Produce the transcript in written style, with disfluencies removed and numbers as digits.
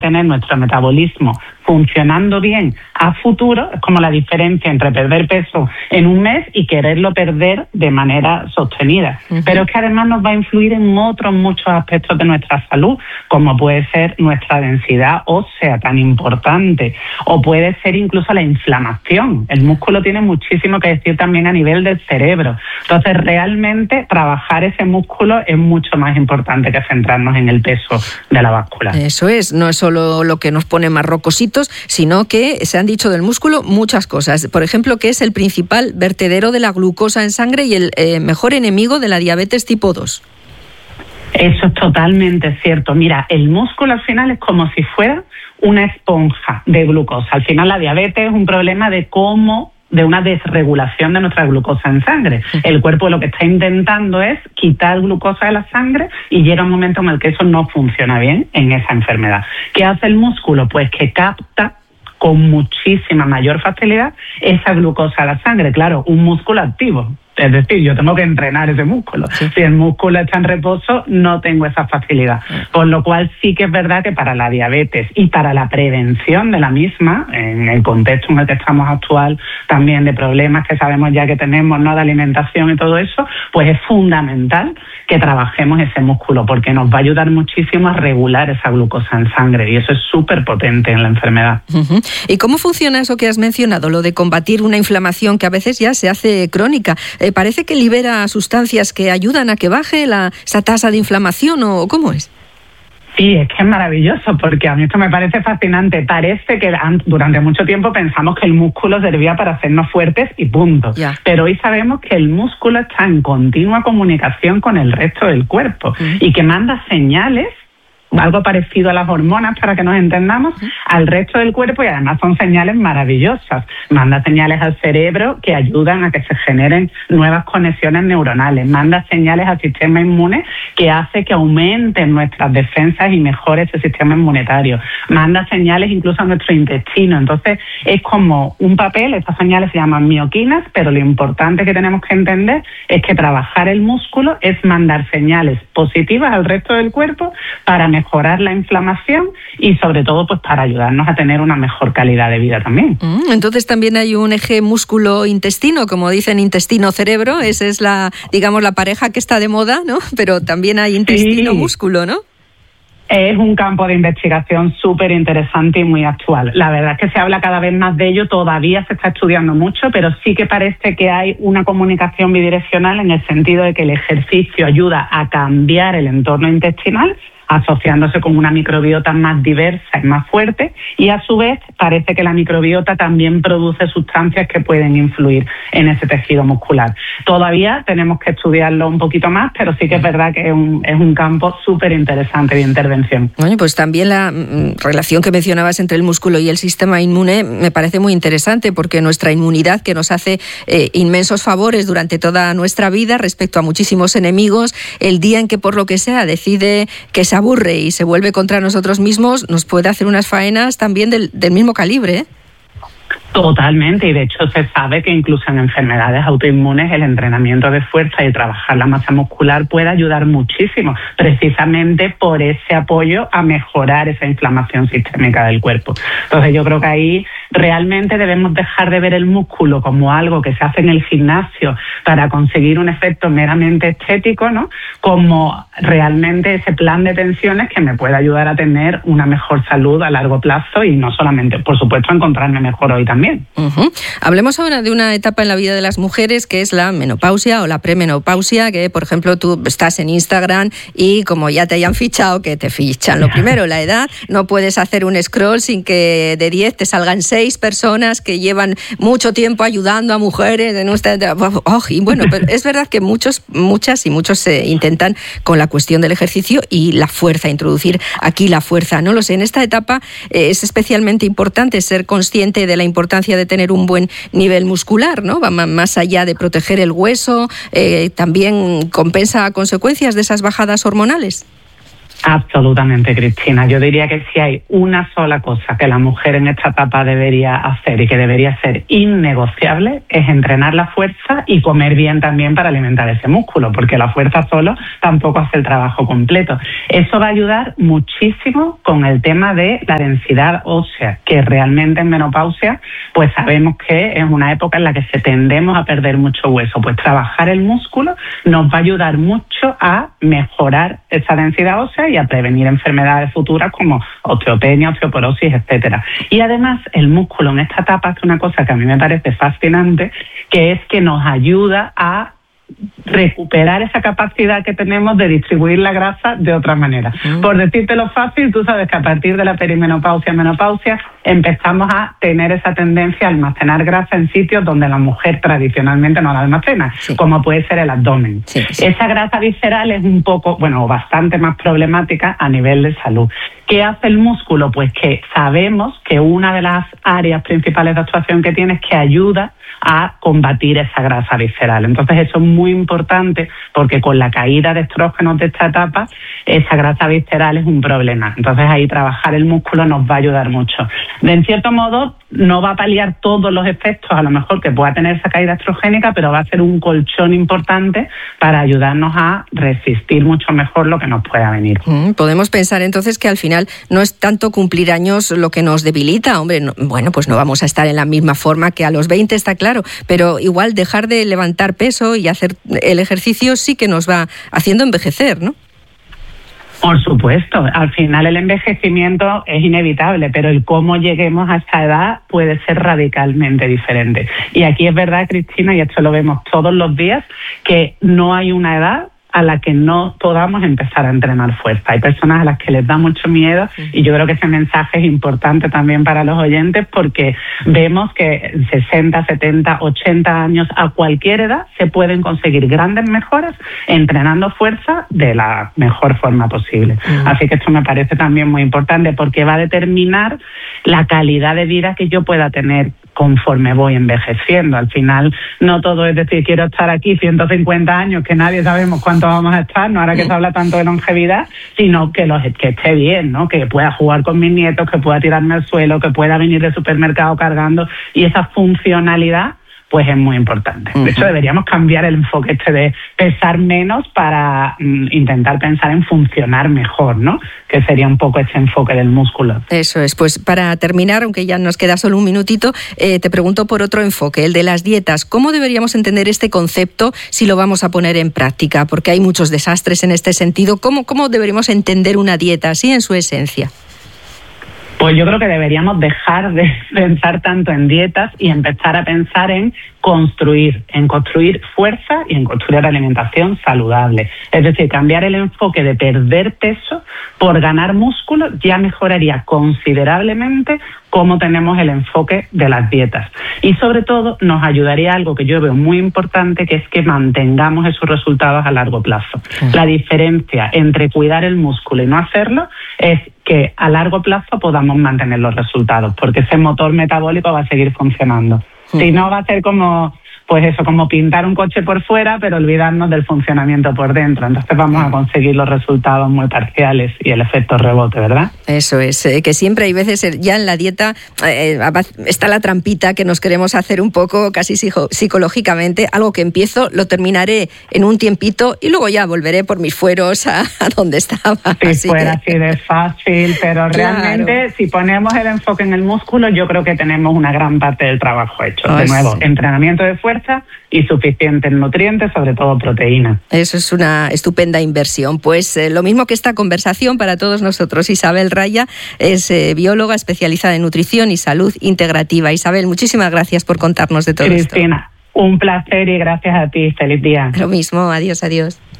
tener nuestro metabolismo funcionando bien a futuro. Es como la diferencia entre perder peso en un mes y quererlo perder de manera sostenida. Pero es que además nos va a influir en otros muchos aspectos de nuestra salud, como puede ser nuestra densidad ósea tan importante, o puede ser incluso la inflamación. El músculo tiene muchísimo que decir también a nivel del cerebro. Entonces, realmente trabajar ese músculo es mucho más importante que centrarnos en el peso de la báscula. Eso es, no es solo lo que nos pone más rocositos, sino que se han dicho del músculo muchas cosas. Por ejemplo, que es el principal vertedero de la glucosa en sangre y el mejor enemigo de la diabetes tipo 2. Eso es totalmente cierto. Mira, el músculo al final es como si fuera una esponja de glucosa. Al final la diabetes es un problema de una desregulación de nuestra glucosa en sangre. El cuerpo lo que está intentando es quitar glucosa de la sangre y llega un momento en el que eso no funciona bien en esa enfermedad. ¿Qué hace el músculo? Pues que capta con muchísima mayor facilidad esa glucosa a la sangre. Claro, un músculo activo. Es decir, yo tengo que entrenar ese músculo. Sí. Si el músculo está en reposo, no tengo esa facilidad. Por lo cual sí que es verdad que para la diabetes y para la prevención de la misma, en el contexto en el que estamos actual, también de problemas que sabemos ya que tenemos, ¿no?, de alimentación y todo eso, pues es fundamental que trabajemos ese músculo, porque nos va a ayudar muchísimo a regular esa glucosa en sangre, y eso es súper potente en la enfermedad. ¿Y cómo funciona eso que has mencionado, lo de combatir una inflamación que a veces ya se hace crónica? ¿Parece que libera sustancias que ayudan a que baje esa tasa de inflamación, o cómo es? Sí, es que es maravilloso, porque a mí esto me parece fascinante. Parece que durante mucho tiempo pensamos que el músculo servía para hacernos fuertes y punto. Yeah. Pero hoy sabemos que el músculo está en continua comunicación con el resto del cuerpo y que manda señales, algo parecido a las hormonas, para que nos entendamos, al resto del cuerpo, y además son señales maravillosas. Manda señales al cerebro que ayudan a que se generen nuevas conexiones neuronales. Manda señales al sistema inmune que hace que aumenten nuestras defensas y mejore ese sistema inmunitario. Manda señales incluso a nuestro intestino. Entonces es como un papel. Estas señales se llaman mioquinas, pero lo importante que tenemos que entender es que trabajar el músculo es mandar señales positivas al resto del cuerpo para mejorar la inflamación y sobre todo pues para ayudarnos a tener una mejor calidad de vida también. Entonces también hay un eje músculo-intestino, como dicen, intestino-cerebro. Esa es la pareja que está de moda, ¿no? Pero también hay intestino-músculo, ¿no? Es un campo de investigación súper interesante y muy actual. La verdad es que se habla cada vez más de ello, todavía se está estudiando mucho, pero sí que parece que hay una comunicación bidireccional en el sentido de que el ejercicio ayuda a cambiar el entorno intestinal, asociándose con una microbiota más diversa y más fuerte, y a su vez parece que la microbiota también produce sustancias que pueden influir en ese tejido muscular. Todavía tenemos que estudiarlo un poquito más, pero sí que es verdad que es un campo súper interesante de intervención. Bueno, pues también la relación que mencionabas entre el músculo y el sistema inmune me parece muy interesante, porque nuestra inmunidad, que nos hace inmensos favores durante toda nuestra vida respecto a muchísimos enemigos, el día en que por lo que sea decide que se aburre y se vuelve contra nosotros mismos, nos puede hacer unas faenas también del mismo calibre, ¿eh? Totalmente, y de hecho se sabe que incluso en enfermedades autoinmunes el entrenamiento de fuerza y trabajar la masa muscular puede ayudar muchísimo, precisamente por ese apoyo a mejorar esa inflamación sistémica del cuerpo. Entonces yo creo que ahí realmente debemos dejar de ver el músculo como algo que se hace en el gimnasio para conseguir un efecto meramente estético, ¿no?, como realmente ese plan de tensiones que me puede ayudar a tener una mejor salud a largo plazo y no solamente, por supuesto, encontrarme mejor hoy también. Hablemos ahora de una etapa en la vida de las mujeres que es la menopausia o la premenopausia, que por ejemplo tú estás en Instagram y como ya te hayan fichado, que te fichan lo primero, la edad, no puedes hacer un scroll sin que de 10 te salgan 6 personas que llevan mucho tiempo ayudando a mujeres y bueno, pero es verdad que muchas y muchos intentan con la cuestión del ejercicio y la fuerza, introducir aquí la fuerza. No lo sé, en esta etapa es especialmente importante ser consciente de la importancia de tener un buen nivel muscular, ¿no? Va más allá de proteger el hueso, también compensa consecuencias de esas bajadas hormonales. Absolutamente, Cristina. Yo diría que si hay una sola cosa que la mujer en esta etapa debería hacer y que debería ser innegociable, es entrenar la fuerza y comer bien también para alimentar ese músculo, porque la fuerza solo tampoco hace el trabajo completo. Eso va a ayudar muchísimo con el tema de la densidad ósea, que realmente en menopausia pues sabemos que es una época en la que tendemos a perder mucho hueso. Pues trabajar el músculo nos va a ayudar mucho a mejorar esa densidad ósea y a prevenir enfermedades futuras como osteopenia, osteoporosis, etcétera. Y además el músculo en esta etapa hace una cosa que a mí me parece fascinante, que es que nos ayuda a recuperar esa capacidad que tenemos de distribuir la grasa de otra manera. Por decírtelo fácil, tú sabes que a partir de la perimenopausia, menopausia, empezamos a tener esa tendencia a almacenar grasa en sitios donde la mujer tradicionalmente no la almacena, como puede ser el abdomen. Esa grasa visceral es un poco, bastante más problemática a nivel de salud. ¿Qué hace el músculo? Pues que sabemos que una de las áreas principales de actuación que tiene es que ayuda a combatir esa grasa visceral. Entonces eso es muy importante porque con la caída de estrógenos de esta etapa, esa grasa visceral es un problema. Entonces ahí trabajar el músculo nos va a ayudar mucho. En cierto modo no va a paliar todos los efectos a lo mejor que pueda tener esa caída estrogénica, pero va a ser un colchón importante para ayudarnos a resistir mucho mejor lo que nos pueda venir. Podemos pensar entonces que al final no es tanto cumplir años lo que nos debilita. Hombre, pues no vamos a estar en la misma forma que a los 20, está claro, pero igual dejar de levantar peso y hacer el ejercicio sí que nos va haciendo envejecer, ¿no? Por supuesto, al final el envejecimiento es inevitable, pero el cómo lleguemos a esa edad puede ser radicalmente diferente. Y aquí es verdad, Cristina, y esto lo vemos todos los días, que no hay una edad a la que no podamos empezar a entrenar fuerza. Hay personas a las que les da mucho miedo y yo creo que ese mensaje es importante también para los oyentes porque vemos que 60, 70, 80 años a cualquier edad se pueden conseguir grandes mejoras entrenando fuerza de la mejor forma posible. Así que esto me parece también muy importante porque va a determinar la calidad de vida que yo pueda tener conforme voy envejeciendo. Al final no todo es decir quiero estar aquí 150 años, que nadie sabemos cuánto vamos a estar, no ahora que se habla tanto de longevidad, sino que esté bien, ¿no? Que pueda jugar con mis nietos, que pueda tirarme al suelo, que pueda venir del supermercado cargando, y esa funcionalidad pues es muy importante. De hecho, deberíamos cambiar el enfoque de pesar menos para intentar pensar en funcionar mejor, ¿no? Que sería un poco ese enfoque del músculo. Eso es. Pues para terminar, aunque ya nos queda solo un minutito, te pregunto por otro enfoque, el de las dietas. ¿Cómo deberíamos entender este concepto si lo vamos a poner en práctica? Porque hay muchos desastres en este sentido. ¿Cómo deberíamos entender una dieta así en su esencia? Pues yo creo que deberíamos dejar de pensar tanto en dietas y empezar a pensar en construir fuerza y en construir alimentación saludable. Es decir, cambiar el enfoque de perder peso por ganar músculo ya mejoraría considerablemente cómo tenemos el enfoque de las dietas. Y sobre todo nos ayudaría algo que yo veo muy importante, que es que mantengamos esos resultados a largo plazo. La diferencia entre cuidar el músculo y no hacerlo es que a largo plazo podamos mantener los resultados, porque ese motor metabólico va a seguir funcionando. Si no, va a ser como pintar un coche por fuera, pero olvidarnos del funcionamiento por dentro. Entonces vamos a conseguir los resultados muy parciales y el efecto rebote, ¿verdad? Eso es, que siempre hay veces ya en la dieta está la trampita que nos queremos hacer un poco casi psicológicamente, algo que empiezo, lo terminaré en un tiempito y luego ya volveré por mis fueros a donde estaba. Si fuera así de fácil, pero realmente si ponemos el enfoque en el músculo, yo creo que tenemos una gran parte del trabajo hecho. De nuevo, entrenamiento de fuerza y suficientes nutrientes, sobre todo proteína. Eso es una estupenda inversión. Pues lo mismo que esta conversación para todos nosotros. Isabel Raya es bióloga especializada en nutrición y salud integrativa. Isabel, muchísimas gracias por contarnos de todo esto. Cristina, un placer y gracias a ti. Feliz día. Lo mismo. Adiós, adiós.